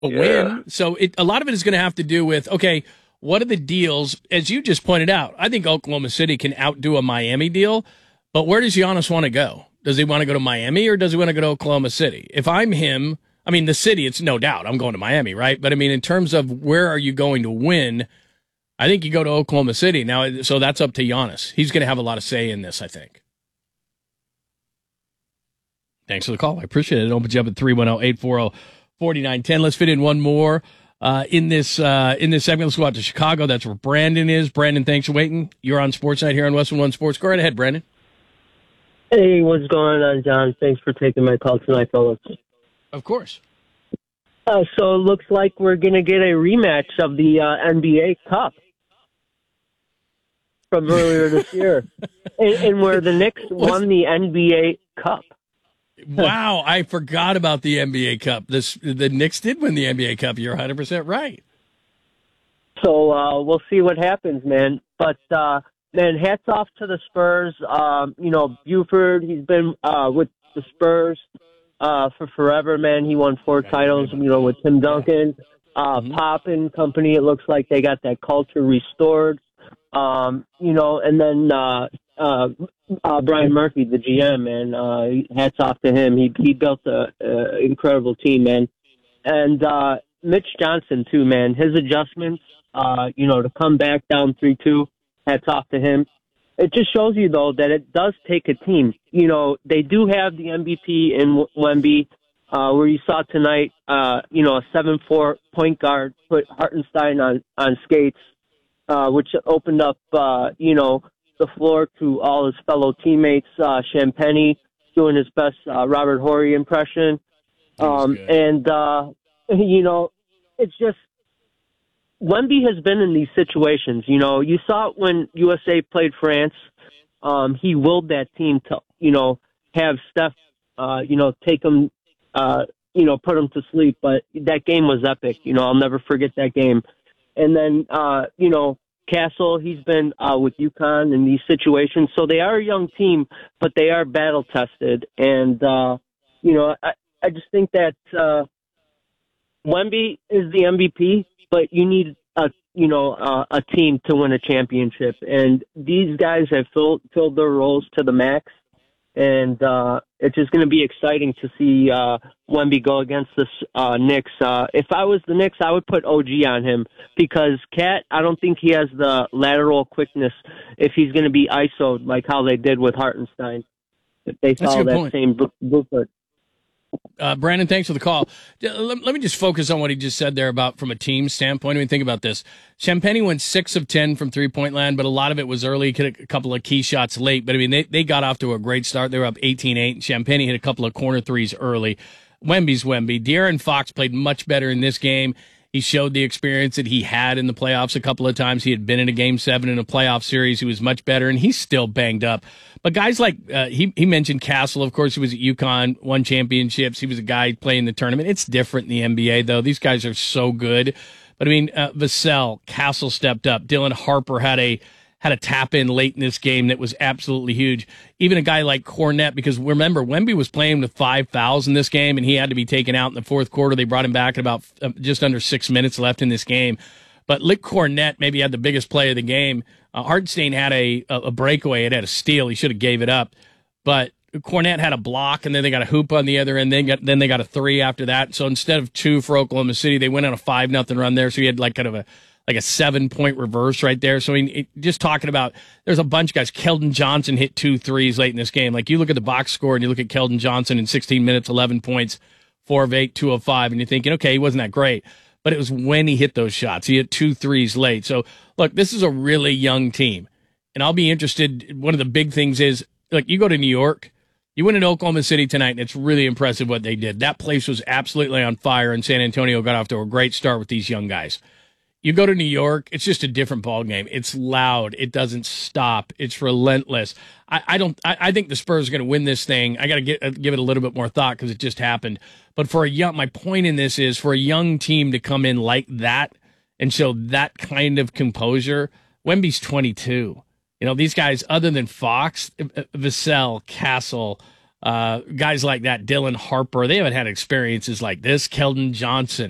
a win. So a lot of it is going to have to do with, okay, what are the deals? As you just pointed out, I think Oklahoma City can outdo a Miami deal, but where does Giannis want to go? Does he want to go to Miami or does he want to go to Oklahoma City? If I'm him, I mean, the city, it's no doubt I'm going to Miami, right? But I mean, in terms of where are you going to win, I think you go to Oklahoma City. Now, so that's up to Giannis. He's going to have a lot of say in this, I think. Thanks for the call. I appreciate it. It opens you up at 310-840-4910. Let's fit in one more in this segment. Let's go out to Chicago. That's where Brandon is. Brandon, thanks for waiting. You're on Sportsnight here on Western One Sports. Go right ahead, Brandon. Hey, what's going on, John? Thanks for taking my call tonight, fellas. Of course. So it looks like we're going to get a rematch of the NBA Cup from earlier this year, and where the Knicks won the NBA Cup. Wow, I forgot about the NBA Cup. The Knicks did win the NBA Cup. You're 100% right. So we'll see what happens, man. But, man, hats off to the Spurs. Buford, he's been with the Spurs for forever, man. He won 4 titles, with Tim Duncan. Pop and company, it looks like they got that culture restored. And then Brian Murphy, the GM, man, hats off to him. He built an incredible team, man. And Mitch Johnson, too, man. His adjustments, to come back down 3-2, hats off to him. It just shows you, though, that it does take a team. They do have the MVP in Wemby, where you saw tonight, a 7'4" point guard put Hartenstein on skates, which opened up, the floor to all his fellow teammates. Champagny doing his best Robert Horry impression. It's just Wemby has been in these situations. You saw it when USA played France. He willed that team to, have Steph, take him, put him to sleep. But that game was epic. I'll never forget that game. And then, Castle, he's been with UConn in these situations. So they are a young team, but they are battle-tested. And, I just think that Wemby is the MVP, but you need a team to win a championship. And these guys have filled their roles to the max. And it's just going to be exciting to see Wemby go against the Knicks. If I was the Knicks, I would put OG on him because Cat, I don't think he has the lateral quickness if he's going to be ISO'd like how they did with Hartenstein. If they follow that same blueprint. Brandon, thanks for the call. Let me just focus on what he just said there about from a team standpoint. I mean, think about this. Champagny went 6 of 10 from three-point land, but a lot of it was early. He hit a couple of key shots late, but I mean, they got off to a great start. They were up 18-8. Champagny hit a couple of corner threes early. Wemby's Wemby. De'Aaron Fox played much better in this game. He showed the experience that he had in the playoffs a couple of times. He had been in a Game 7 in a playoff series. He was much better, and he's still banged up. But guys like, he mentioned Castle, of course, he was at UConn, won championships. He was a guy playing the tournament. It's different in the NBA, though. These guys are so good. But, I mean, Vassell, Castle stepped up. Dylan Harper had a tap in late in this game that was absolutely huge. Even a guy like Cornette, because remember, Wemby was playing with 5 fouls in this game, and he had to be taken out in the fourth quarter. They brought him back at about just under 6 minutes left in this game. But Lick Cornette maybe had the biggest play of the game. Hartenstein had a breakaway. It had a steal. He should have gave it up. But Cornette had a block, and then they got a hoop on the other end. Then they got a 3 after that. So instead of 2 for Oklahoma City, they went on a 5-0 run there. So he had like kind of a 7-point reverse right there. So I mean, just talking about, there's a bunch of guys. Keldon Johnson hit 2 threes late in this game. Like you look at the box score and you look at Keldon Johnson in 16 minutes, 11 points, 4 of 8, 2 of 5, and you're thinking, okay, he wasn't that great. But it was when he hit those shots. He hit 2 threes late. So look, this is a really young team. And I'll be interested. One of the big things is, like, you go to New York, you win in Oklahoma City tonight, and it's really impressive what they did. That place was absolutely on fire, and San Antonio got off to a great start with these young guys. You go to New York, it's just a different ball game. It's loud. It doesn't stop. It's relentless. I think the Spurs are going to win this thing. I got to give it a little bit more thought because it just happened. But my point in this is for a young team to come in like that and show that kind of composure. Wemby's 22. These guys, other than Fox, Vassell, Castle, guys like that, Dylan Harper, they haven't had experiences like this. Keldon Johnson.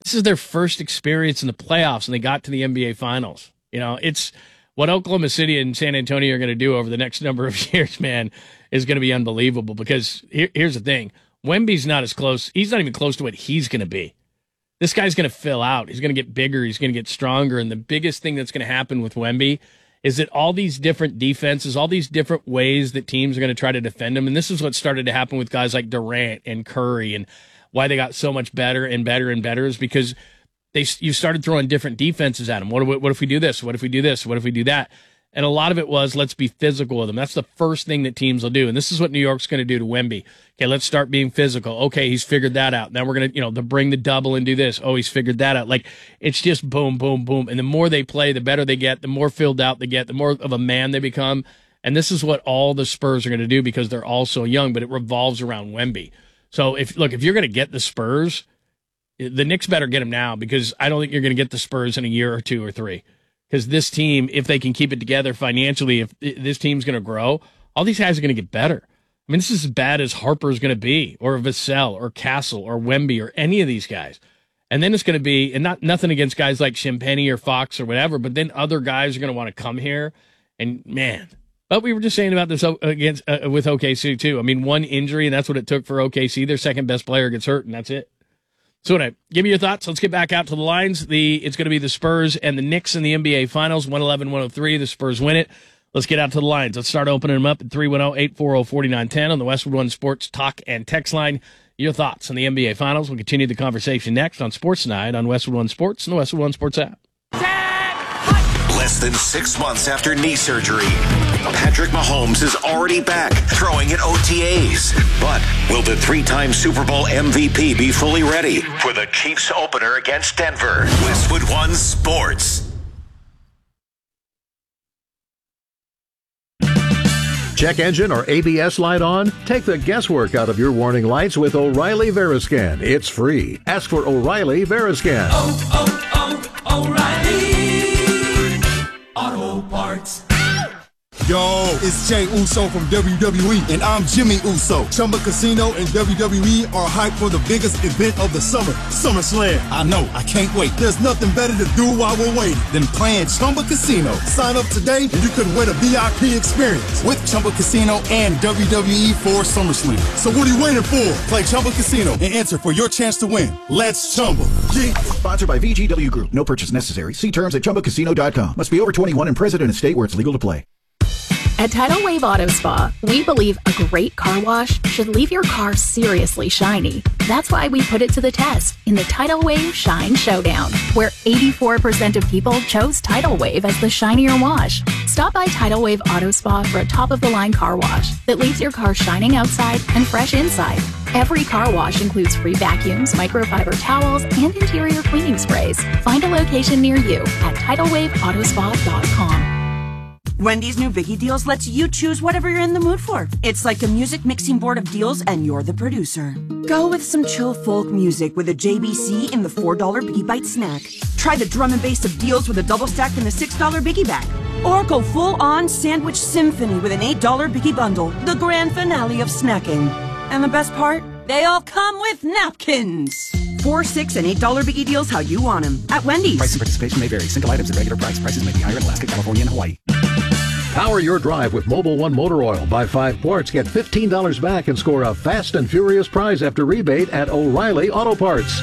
This is their first experience in the playoffs, and they got to the NBA Finals. You know, it's what Oklahoma City and San Antonio are going to do over the next number of years, man, is going to be unbelievable. Because here's the thing. Wemby's not as close. He's not even close to what he's going to be. This guy's going to fill out. He's going to get bigger. He's going to get stronger. And the biggest thing that's going to happen with Wemby is that all these different defenses, all these different ways that teams are going to try to defend him. And this is what started to happen with guys like Durant and Curry, and why they got so much better and better and better is because you started throwing different defenses at him. What if we do this? What if we do this? What if we do that? And a lot of it was, let's be physical with him. That's the first thing that teams will do. And this is what New York's going to do to Wemby. Okay, let's start being physical. Okay, he's figured that out. Now we're going to, to bring the double and do this. Oh, he's figured that out. Like, it's just boom, boom, boom. And the more they play, the better they get, the more filled out they get, the more of a man they become. And this is what all the Spurs are going to do because they're all so young, but it revolves around Wemby. So if you're going to get the Spurs, the Knicks better get him now, because I don't think you're going to get the Spurs in a year or 2 or 3. Because this team, if they can keep it together financially, if this team's going to grow, all these guys are going to get better. I mean, this is as bad as Harper's going to be, or Vassell, or Castle, or Wemby, or any of these guys. And then it's going to be, and nothing against guys like Champagnie or Fox or whatever, but then other guys are going to want to come here. And man, but we were just saying about this with OKC too. I mean, one injury, and that's what it took for OKC. Their second best player gets hurt, and that's it. So anyway, give me your thoughts. Let's get back out to the lines. It's going to be the Spurs and the Knicks in the NBA Finals, 111-103. The Spurs win it. Let's get out to the lines. Let's start opening them up at 310-840-4910 on the Westwood One Sports Talk and Text line. Your thoughts on the NBA Finals. We'll continue the conversation next on Sports Night on Westwood One Sports and the Westwood One Sports app. Less than 6 months after knee surgery, Patrick Mahomes is already back throwing at OTAs. But will the 3-time Super Bowl MVP be fully ready for the Chiefs opener against Denver? Westwood One Sports. Check engine or ABS light on? Take the guesswork out of your warning lights with O'Reilly Veriscan. It's free. Ask for O'Reilly Veriscan. O'Reilly Auto Parts. Yo, it's Jay Uso from WWE, and I'm Jimmy Uso. Chumba Casino and WWE are hyped for the biggest event of the summer, SummerSlam. I know, I can't wait. There's nothing better to do while we're waiting than playing Chumba Casino. Sign up today and you could win a VIP experience with Chumba Casino and WWE for SummerSlam. So what are you waiting for? Play Chumba Casino and enter for your chance to win. Let's Chumba. Yeah. Sponsored by VGW Group. No purchase necessary. See terms at ChumbaCasino.com. Must be over 21 and present in a state where it's legal to play. At Tidal Wave Auto Spa, we believe a great car wash should leave your car seriously shiny. That's why we put it to the test in the Tidal Wave Shine Showdown, where 84% of people chose Tidal Wave as the shinier wash. Stop by Tidal Wave Auto Spa for a top-of-the-line car wash that leaves your car shining outside and fresh inside. Every car wash includes free vacuums, microfiber towels, and interior cleaning sprays. Find a location near you at TidalWaveAutospa.com. Wendy's new Biggie Deals lets you choose whatever you're in the mood for. It's like a music mixing board of deals, and you're the producer. Go with some chill folk music with a JBC in the $4 Biggie Bite snack. Try the drum and bass of deals with a double stack in the $6 Biggie Bag. Or go full-on sandwich symphony with an $8 Biggie Bundle, the grand finale of snacking. And the best part? They all come with napkins. $4, $6, and $8 Biggie Deals how you want them. At Wendy's. Price and participation may vary. Single items at regular price. Prices may be higher in Alaska, California, and Hawaii. Power your drive with Mobil 1 motor oil. Buy 5 quarts, get $15 back, and score a fast and furious prize after rebate at O'Reilly Auto Parts.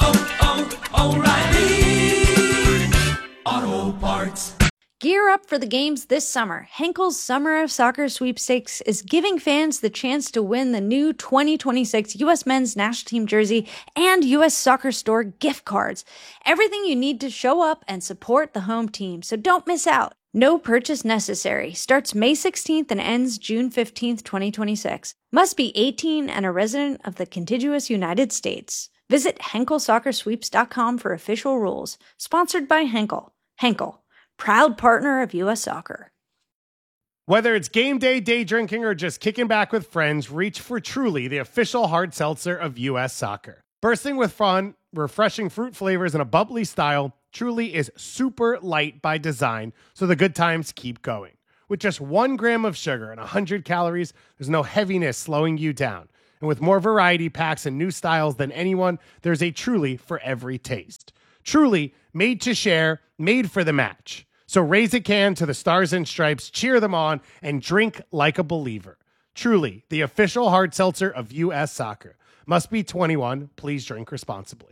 O'Reilly Auto Parts. Gear up for the games this summer. Henkel's Summer of Soccer Sweepstakes is giving fans the chance to win the new 2026 U.S. Men's National Team jersey and U.S. Soccer Store gift cards. Everything you need to show up and support the home team, so don't miss out. No purchase necessary. Starts May 16th and ends June 15th, 2026. Must be 18 and a resident of the contiguous United States. Visit HenkelSoccerSweeps.com for official rules. Sponsored by Henkel. Henkel, proud partner of U.S. Soccer. Whether it's game day, day drinking, or just kicking back with friends, reach for Truly, the official hard seltzer of U.S. Soccer. Bursting with fun, refreshing fruit flavors, and a bubbly style, Truly is super light by design, so the good times keep going. With just 1 gram of sugar and 100 calories, there's no heaviness slowing you down. And with more variety packs and new styles than anyone, there's a Truly for every taste. Truly, made to share, made for the match. So raise a can to the Stars and Stripes, cheer them on, and drink like a believer. Truly, the official hard seltzer of U.S. Soccer. Must be 21. Please drink responsibly.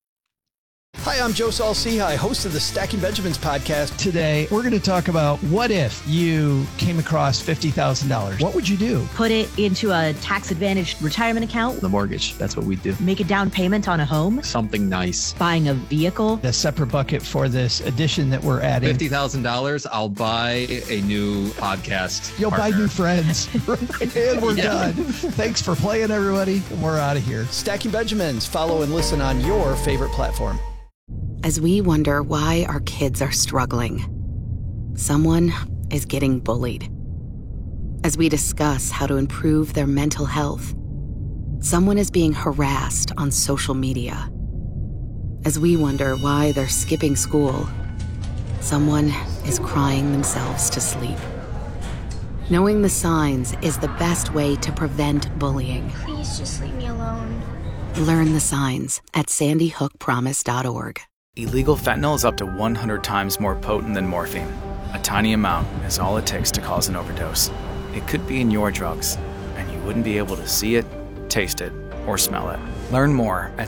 Hi, I'm Joe Saul-Sehy, host of the Stacking Benjamins podcast. Today, we're going to talk about what if you came across $50,000. What would you do? Put it into a tax-advantaged retirement account. The mortgage, that's what we do. Make a down payment on a home. Something nice. Buying a vehicle. A separate bucket for this addition that we're adding. $50,000, I'll buy a new podcast. You'll partner. buy new friends. And we're done. Thanks for playing, everybody. We're out of here. Stacking Benjamins. Follow and listen on your favorite platform. As we wonder why our kids are struggling, someone is getting bullied. As we discuss how to improve their mental health, someone is being harassed on social media. As we wonder why they're skipping school, someone is crying themselves to sleep. Knowing the signs is the best way to prevent bullying. Please just leave me alone. Learn the signs at sandyhookpromise.org. Illegal fentanyl is up to 100 times more potent than morphine. A tiny amount is all it takes to cause an overdose. It could be in your drugs, and you wouldn't be able to see it, taste it, or smell it. Learn more at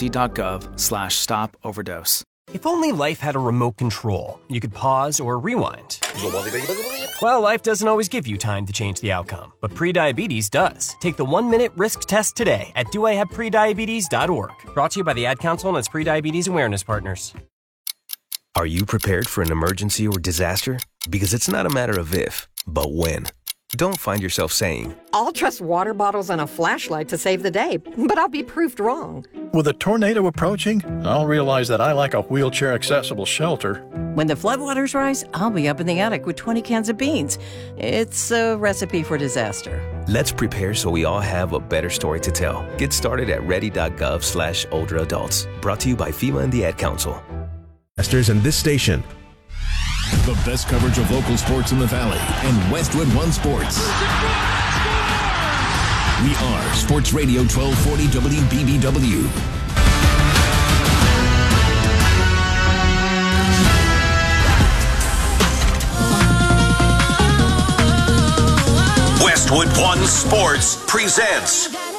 cdc.gov/stop-overdose. If only life had a remote control, you could pause or rewind. Well, life doesn't always give you time to change the outcome, but prediabetes does. Take the 1-minute risk test today at doihaveprediabetes.org. Brought to you by the Ad Council and its Prediabetes Awareness Partners. Are you prepared for an emergency or disaster? Because it's not a matter of if, but when. Don't find yourself saying, I'll trust water bottles and a flashlight to save the day, but I'll be proved wrong. With a tornado approaching, I'll realize that I lack a wheelchair-accessible shelter. When the floodwaters rise, I'll be up in the attic with 20 cans of beans. It's a recipe for disaster. Let's prepare so we all have a better story to tell. Get started at ready.gov/older adults. Brought to you by FEMA and the Ad Council. And this station. The best coverage of local sports in the Valley and Westwood One Sports. We are Sports Radio 1240 WBBW. Westwood One Sports presents